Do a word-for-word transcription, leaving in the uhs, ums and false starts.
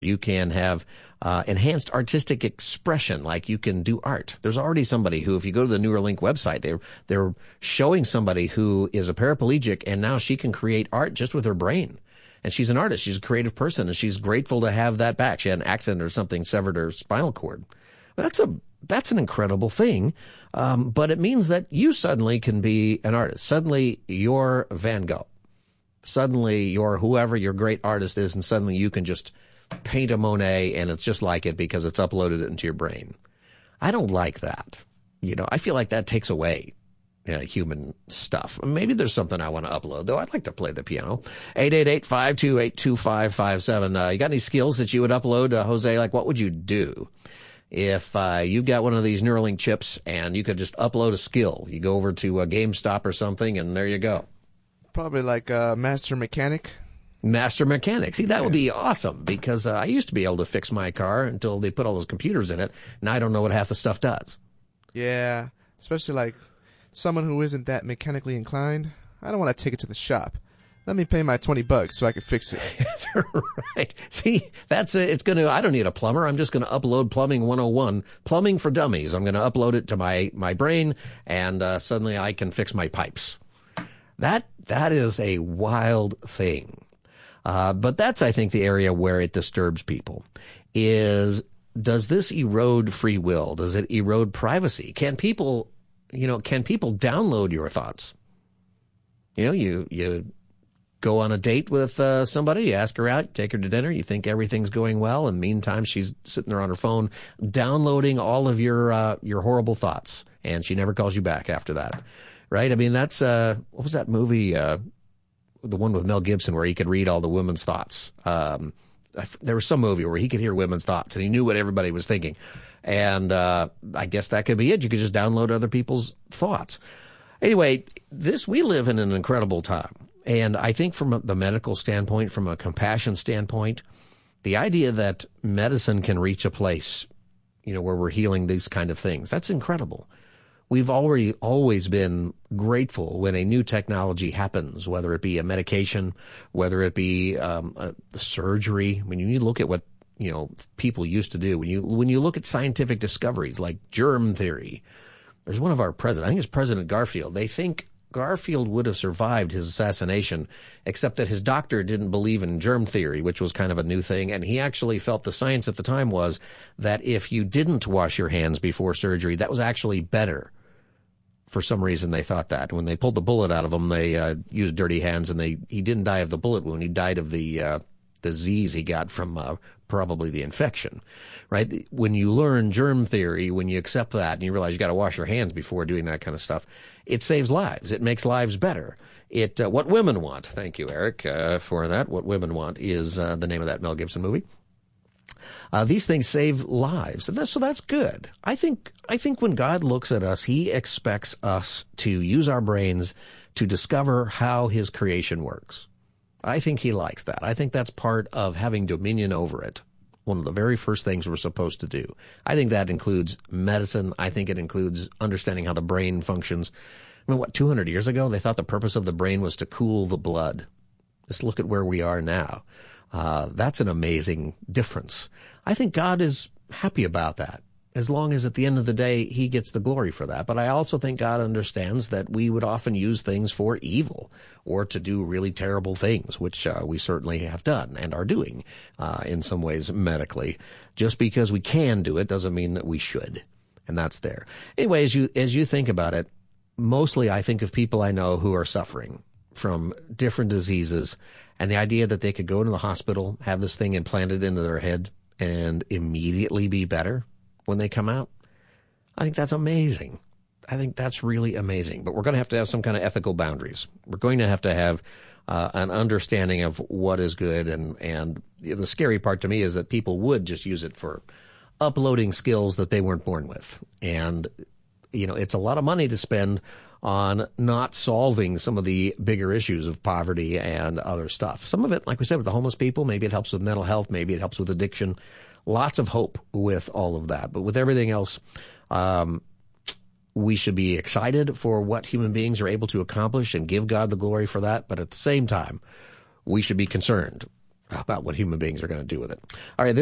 You can have uh, enhanced artistic expression, like you can do art. There's already somebody who, if you go to the Neuralink website, they're, they're showing somebody who is a paraplegic, and now she can create art just with her brain. And she's an artist. She's a creative person, and she's grateful to have that back. She had an accident or something, severed her spinal cord. That's a that's an incredible thing, um, but it means that you suddenly can be an artist. Suddenly you're Van Gogh. Suddenly you're whoever your great artist is, and suddenly you can just paint a Monet, and it's just like it because it's uploaded into your brain. I don't like that. You know, I feel like that takes away you know, human stuff. Maybe there's something I want to upload, though. I'd like to play the piano. eight eight eight, five two eight, two five five seven. Uh, you got any skills that you would upload, uh, Jose? Like, what would you do if uh, you've got one of these Neuralink chips and you could just upload a skill? You go over to a GameStop or something, and there you go. Probably like a master mechanic. Master mechanic. See, that yeah. would be awesome, because uh, I used to be able to fix my car until they put all those computers in it. Now I don't know what half the stuff does. Yeah, especially like someone who isn't that mechanically inclined. I don't want to take it to the shop. Let me pay my twenty bucks so I can fix it. That's right. See, that's a, it's going to, I don't need a plumber. I'm just going to upload Plumbing one oh one, Plumbing for Dummies. I'm going to upload it to my, my brain, and uh, suddenly I can fix my pipes. That, that is a wild thing. Uh, but that's, I think, the area where it disturbs people is, does this erode free will? Does it erode privacy? Can people, you know, can people download your thoughts? You know, you, you go on a date with uh, somebody, you ask her out, you take her to dinner, you think everything's going well, and meantime she's sitting there on her phone downloading all of your, uh, your horrible thoughts, and she never calls you back after that. Right? I mean, that's, uh, what was that movie, uh, the one with Mel Gibson where he could read all the women's thoughts. Um, there was some movie where he could hear women's thoughts and he knew what everybody was thinking. And, uh, I guess that could be it. You could just download other people's thoughts. Anyway, this, we live in an incredible time. And I think from the medical standpoint, from a compassion standpoint, the idea that medicine can reach a place, you know, where we're healing these kind of things, that's incredible. We've already always been grateful when a new technology happens, whether it be a medication, whether it be um, a, a surgery. I mean, you look at what you know people used to do. When you when you look at scientific discoveries like germ theory, there's one of our presidents, I think it's President Garfield. They think Garfield would have survived his assassination, except that his doctor didn't believe in germ theory, which was kind of a new thing. And he actually felt the science at the time was that if you didn't wash your hands before surgery, that was actually better. For some reason, they thought that. When they pulled the bullet out of him, they uh, used dirty hands, and they he didn't die of the bullet wound. He died of the uh, disease he got from uh, probably the infection, right? When you learn germ theory, when you accept that, and you realize you got to wash your hands before doing that kind of stuff, it saves lives. It makes lives better. It uh, What Women Want. Thank you, Eric, uh, for that. What Women Want is uh, the name of that Mel Gibson movie. Uh, these things save lives, and that's, so that's good. I think I think when God looks at us, he expects us to use our brains to discover how his creation works. I think he likes that. I think that's part of having dominion over it. One of the very first things we're supposed to do. I think that includes medicine. I think it includes understanding how the brain functions. I mean, what, two hundred years ago, they thought the purpose of the brain was to cool the blood. Just look at where we are now. Uh, that's an amazing difference. I think God is happy about that, as long as at the end of the day, he gets the glory for that. But I also think God understands that we would often use things for evil or to do really terrible things, which uh, we certainly have done and are doing uh, in some ways medically. Just because we can do it doesn't mean that we should. And that's there. Anyway, as you, as you think about it, mostly I think of people I know who are suffering from different diseases, and the idea that they could go into the hospital, have this thing implanted into their head, and immediately be better when they come out. I think that's amazing. I think that's really amazing. But we're going to have to have some kind of ethical boundaries. We're going to have to have uh, an understanding of what is good. And, and the scary part to me is that people would just use it for uploading skills that they weren't born with. And, you know, it's a lot of money to spend on not solving some of the bigger issues of poverty and other stuff. Some of it, like we said, with the homeless people, maybe it helps with mental health, maybe it helps with addiction. Lots of hope with all of that. But with everything else, um, we should be excited for what human beings are able to accomplish and give God the glory for that. But at the same time, we should be concerned about what human beings are going to do with it. All right.